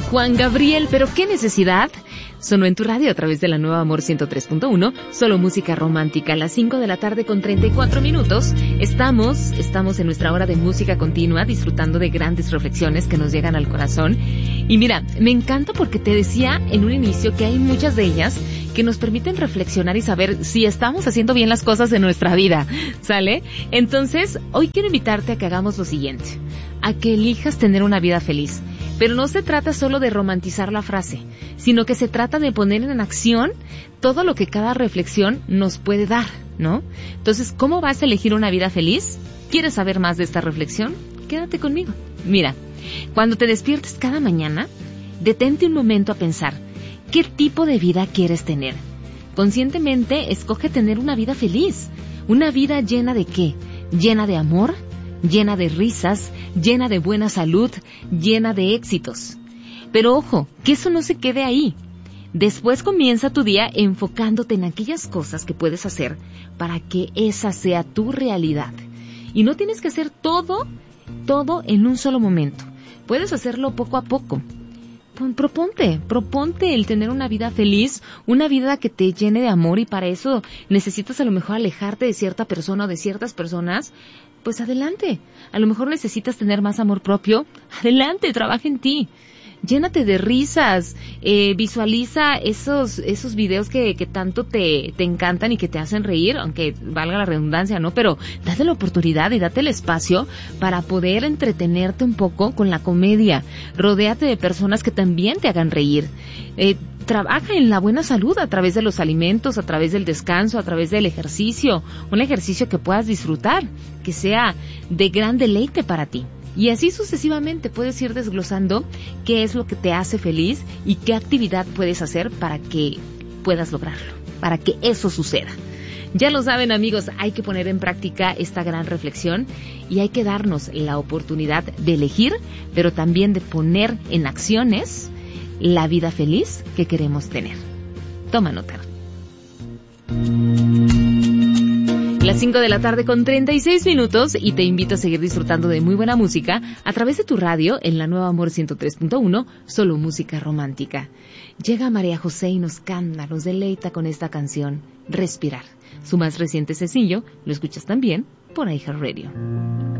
Juan Gabriel, pero qué necesidad. Sonó en tu radio a través de la Nueva Amor 103.1, solo música romántica, a las 5 de la tarde con 34 minutos. Estamos en nuestra hora de música continua, disfrutando de grandes reflexiones que nos llegan al corazón. Y mira, me encanta porque te decía en un inicio que hay muchas de ellas que nos permiten reflexionar y saber si estamos haciendo bien las cosas en nuestra vida, ¿sale? Entonces, hoy quiero invitarte a que hagamos lo siguiente, a que elijas tener una vida feliz. Pero no se trata solo de romantizar la frase, sino que se trata de poner en acción todo lo que cada reflexión nos puede dar, ¿no? Entonces, ¿cómo vas a elegir una vida feliz? ¿Quieres saber más de esta reflexión? Quédate conmigo. Mira, cuando te despiertes cada mañana, detente un momento a pensar, ¿qué tipo de vida quieres tener? Conscientemente, escoge tener una vida feliz. ¿Una vida llena de qué? ¿Llena de amor? ¿Llena de risas? ¿Llena de buena salud? ¿Llena de éxitos? Pero ojo, que eso no se quede ahí. Después comienza tu día enfocándote en aquellas cosas que puedes hacer para que esa sea tu realidad. Y no tienes que hacer todo en un solo momento. Puedes hacerlo poco a poco. Proponte el tener una vida feliz, una vida que te llene de amor, y para eso necesitas a lo mejor alejarte de cierta persona o de ciertas personas. Pues adelante. A lo mejor necesitas tener más amor propio. Adelante, trabaja en ti. Llénate de risas, visualiza esos videos que tanto te encantan y que te hacen reír, aunque valga la redundancia, ¿no? Pero date la oportunidad y date el espacio para poder entretenerte un poco con la comedia. Rodéate de personas que también te hagan reír. Trabaja en la buena salud a través de los alimentos, a través del descanso, a través del ejercicio. Un ejercicio que puedas disfrutar, que sea de gran deleite para ti. Y así sucesivamente puedes ir desglosando qué es lo que te hace feliz y qué actividad puedes hacer para que puedas lograrlo, para que eso suceda. Ya lo saben, amigos, hay que poner en práctica esta gran reflexión y hay que darnos la oportunidad de elegir, pero también de poner en acciones la vida feliz que queremos tener. Toma nota. Las 5 de la tarde con 36 minutos y te invito a seguir disfrutando de muy buena música a través de tu radio en la Nueva Amor 103.1, solo música romántica. Llega María José y nos canta, nos deleita con esta canción, Respirar. Su más reciente sencillo, lo escuchas también por iHeartRadio.